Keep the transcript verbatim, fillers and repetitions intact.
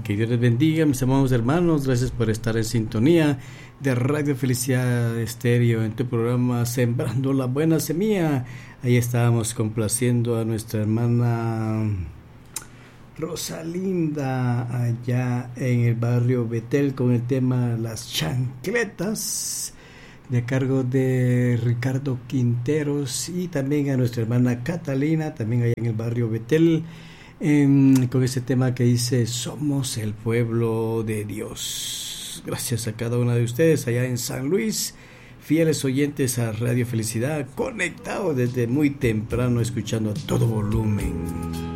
Que Dios les bendiga, mis amados hermanos. Gracias por estar en sintonía de Radio Felicidad Estéreo en tu programa Sembrando la Buena Semilla. Ahí estábamos complaciendo a nuestra hermana Rosalinda allá en el barrio Betel con el tema Las Chancletas, de cargo de Ricardo Quinteros, y también a nuestra hermana Catalina, también allá en el barrio Betel, en, con ese tema que dice Somos el pueblo de Dios. Gracias a cada una de ustedes allá en San Luis, fieles oyentes a Radio Felicidad, conectados desde muy temprano, escuchando a todo volumen.